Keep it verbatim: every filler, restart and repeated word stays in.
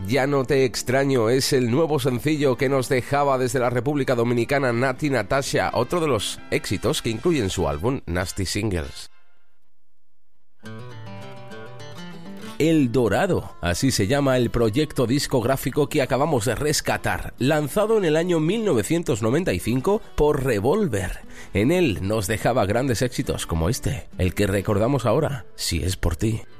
Ya no te extraño es el nuevo sencillo que nos dejaba desde la República Dominicana Natti Natasha, otro de los éxitos que incluye en su álbum Nasty Singles. El Dorado, así se llama el proyecto discográfico que acabamos de rescatar, lanzado en el año mil novecientos noventa y cinco por Revolver. En él nos dejaba grandes éxitos como este, el que recordamos ahora, Si es por ti.